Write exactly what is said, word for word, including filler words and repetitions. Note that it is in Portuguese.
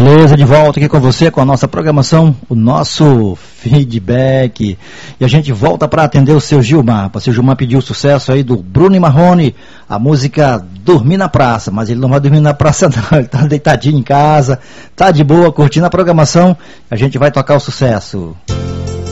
Beleza, de volta aqui com você, com a nossa programação, o nosso feedback. E a gente volta para atender o seu Gilmar. O seu Gilmar pediu o sucesso aí do Bruno e Marrone, a música Dormir na Praça. Mas ele não vai dormir na praça não, ele tá deitadinho em casa, tá de boa, curtindo a programação. A gente vai tocar o sucesso.